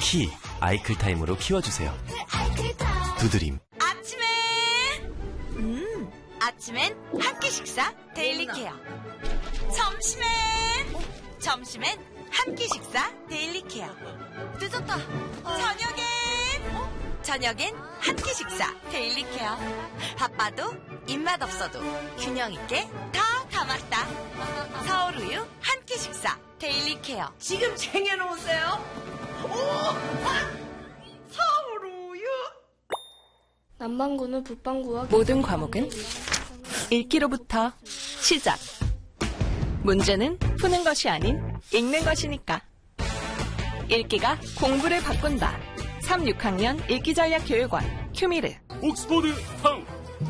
키 아이클타임으로 키워주세요. 두드림. 아침엔 한 끼 식사 데일리 케어. 점심엔 한 끼 식사 데일리 케어. 늦었다. 저녁엔 한 끼 식사 데일리 케어. 바빠도 입맛 없어도 균형 있게 다 담았다. 서울 우유 한 끼 식사 데일리 케어. 지금 쟁여놓으세요. 서울 우유. 남반구는 북반구와 모든 과목은 읽기로부터 시작. 문제는 푸는 것이 아닌 읽는 것이니까. 읽기가 공부를 바꾼다. 3, 6학년 읽기전략교육원 큐미르. 옥스포드 타운.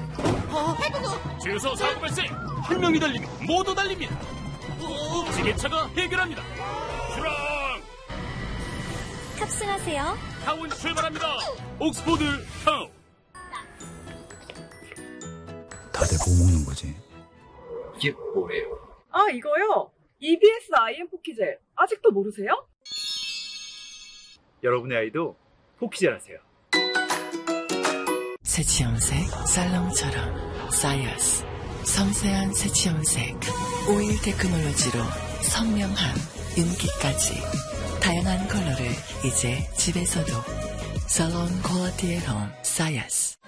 주유소 사고 발생. 한 명이 달리면 모두 달립니다. 지게차가 해결합니다. 출항. 탑승하세요. 타운 출발합니다. 옥스포드 타운. 다들 뭐 먹는 거지? 이게 뭐예요? 아, 이거요? EBS IM 포키젤. 아직도 모르세요? 여러분의 아이도 포키젤 하세요. 새치염색 살롱처럼 사이어스. 섬세한 새치염색. 오일 테크놀로지로 선명함, 윤기까지. 다양한 컬러를 이제 집에서도. 살롱 퀄리티의 홈 사이어스.